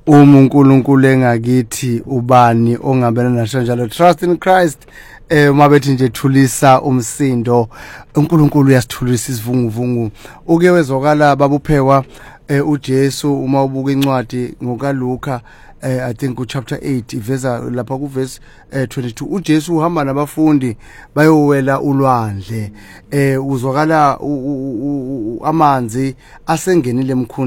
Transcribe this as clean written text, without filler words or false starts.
uma uNkulunkulu engakithi ubani ongabelana nasho njalo. Trust in Christ. Uma bethi nje thulisa umsindo, uNkulunkulu uyasithulisa isivunguvungu. Uke wezwakala babuphekwa uJesu uma ubuka incwadi ngokaLuka I think chapter 8 iveza lapha ku verse 22. uJesu uhamba nabafundi bayowela ulwandle, uzwakala amanzi asengenile emkhunjini.